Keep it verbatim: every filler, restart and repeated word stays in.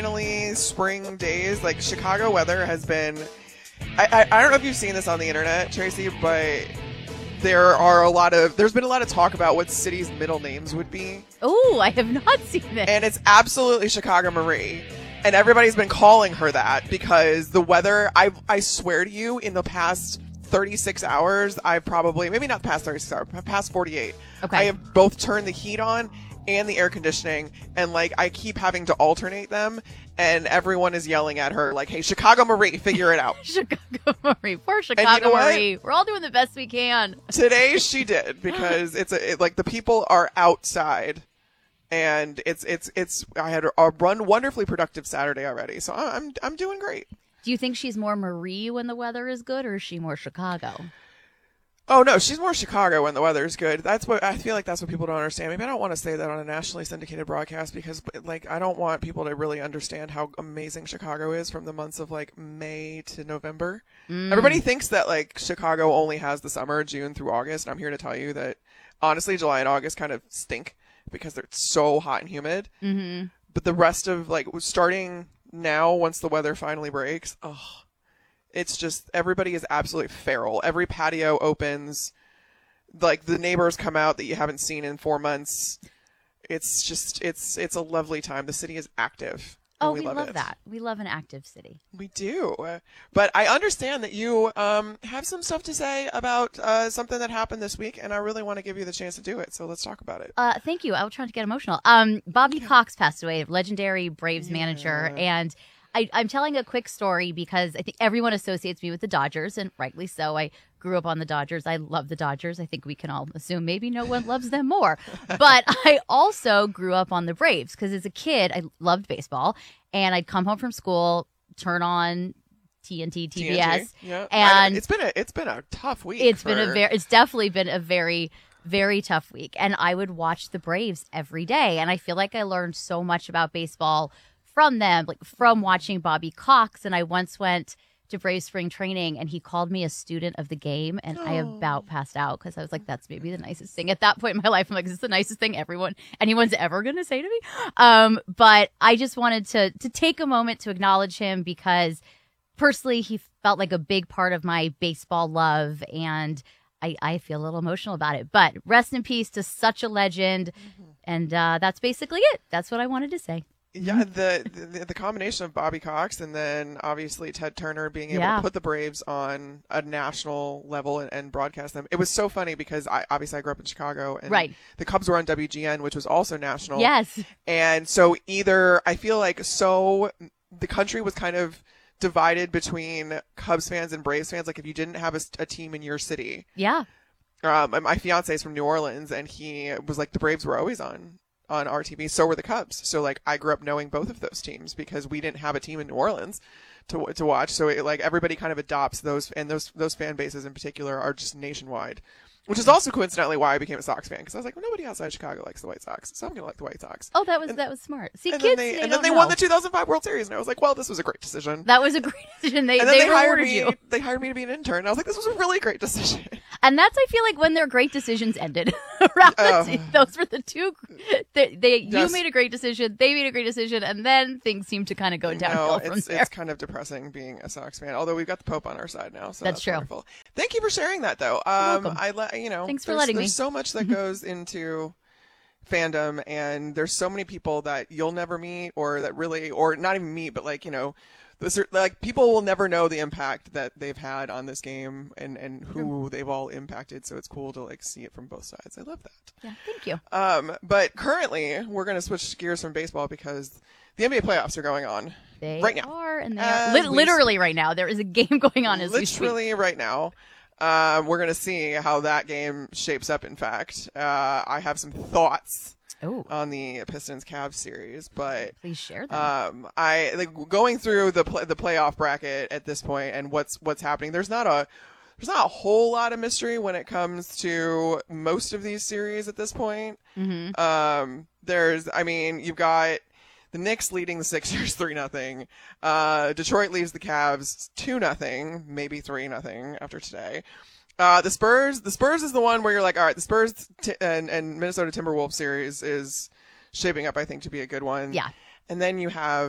finally spring days. Like, Chicago weather has been, I, I, I don't know if you've seen this on the internet, Tracy, but there are a lot of, there's been a lot of talk about what cities' middle names would be. Oh, I have not seen this. And it's absolutely Chicago Marie. And everybody's been calling her that because the weather, I I swear to you, in the past thirty-six hours, I've probably, maybe not the past thirty-six hours, past forty-eight. Okay. I have both turned the heat on and the air conditioning, and like I keep having to alternate them, and everyone is yelling at her like, "Hey, Chicago Marie, figure it out." Chicago Marie, poor Chicago you know Marie. We're all doing the best we can. Today she did, because it's a, it, like the people are outside, and it's it's it's. I had a run wonderfully productive Saturday already, so I'm I'm doing great. Do you think she's more Marie when the weather is good, or is she more Chicago? Oh, no, she's more Chicago when the weather's good. That's what I feel like that's what people don't understand. Maybe I don't want to say that on a nationally syndicated broadcast because, like, I don't want people to really understand how amazing Chicago is from the months of, like, May to November. Mm. Everybody thinks that, like, Chicago only has the summer, June through August, and I'm here to tell you that, honestly, July and August kind of stink because they're so hot and humid. Mm-hmm. But the rest of, like, starting now, once the weather finally breaks, oh, it's just, everybody is absolutely feral. Every patio opens. Like, the neighbors come out that you haven't seen in four months. It's just, it's it's a lovely time. The city is active. Oh, we, we love, love it. that. We love an active city. We do. Uh, but I understand that you um, have some stuff to say about uh, something that happened this week, and I really want to give you the chance to do it. So let's talk about it. Uh, thank you. I was trying to get emotional. Um, Bobby yeah. Cox passed away, legendary Braves yeah. manager, and I, I'm telling a quick story because I think everyone associates me with the Dodgers, and rightly so. I grew up on the Dodgers. I love the Dodgers. I think we can all assume maybe no one loves them more. But I also grew up on the Braves because as a kid, I loved baseball, and I'd come home from school, turn on T N T, T B S, T N T. Yeah. and I, it's been a it's been a tough week. It's for... been a very it's definitely been a very very tough week, and I would watch the Braves every day, and I feel like I learned so much about baseball from them, like from watching Bobby Cox. And I once went to Brave spring training, and he called me a student of the game, and oh. I about passed out because I was like, that's maybe the nicest thing at that point in my life. I'm like, is this the nicest thing everyone anyone's ever going to say to me? Um, but I just wanted to to take a moment to acknowledge him because personally, he felt like a big part of my baseball love, and I, I feel a little emotional about it. But rest in peace to such a legend, mm-hmm. and uh, that's basically it. That's what I wanted to say. Yeah, the, the the combination of Bobby Cox and then obviously Ted Turner being able yeah. to put the Braves on a national level and, and broadcast them. It was so funny because I obviously I grew up in Chicago, and right. the Cubs were on W G N, which was also national. Yes. And so either I feel like so the country was kind of divided between Cubs fans and Braves fans. Like if you didn't have a, a team in your city. Yeah. Um, my fiance is from New Orleans, and he was like, the Braves were always on. on R T V, so were the Cubs. So, like, I grew up knowing both of those teams because we didn't have a team in New Orleans to to watch. So, it, like, everybody kind of adopts those, and those those fan bases in particular are just nationwide, which is also coincidentally why I became a Sox fan, because I was like, well, nobody outside Chicago likes the White Sox, so I'm going to like the White Sox. Oh, that was and, that was smart. See, and kids, then they, they and then they know. won the two thousand five World Series, and I was like, well, this was a great decision. That was a great decision. They, and then they, they, they hired me. you. They hired me to be an intern. And I was like, this was a really great decision. And that's, I feel like, when their great decisions ended. Around uh, the, those were the two. They, they yes. you made a great decision. They made a great decision, and then things seem to kind of go downhill no, from it's, there. it's kind of depressing being a Sox fan. Although we've got the Pope on our side now, so that's, that's true. Wonderful. Thank you for sharing that, though. Um, You're I let you know. Thanks for there's, letting there's me. There's so much that goes into fandom, and there's so many people that you'll never meet, or that really, or not even meet, but like you know. Those are, like people will never know the impact that they've had on this game and, and who they've all impacted. So it's cool to like see it from both sides. I love that. Yeah, thank you. Um, but currently we're going to switch gears from baseball because the N B A playoffs are going on they right now. Are, and they as are li- literally right now. There is a game going on as we speak. Literally right now. Um, we're going to see how that game shapes up. In fact, uh, I have some thoughts. Ooh. On the Pistons Cavs series, but please share them. Um, I like going through the play, the playoff bracket at this point and what's what's happening. There's not a there's not a whole lot of mystery when it comes to most of these series at this point. Mm-hmm. Um, there's, I mean, you've got the Knicks leading the Sixers three nothing. Uh, Detroit leaves the Cavs two nothing, maybe three nothing after today. Uh, the Spurs, the Spurs is the one where you're like, all right, the Spurs t- and, and Minnesota Timberwolves series is shaping up, I think, to be a good one. Yeah. And then you have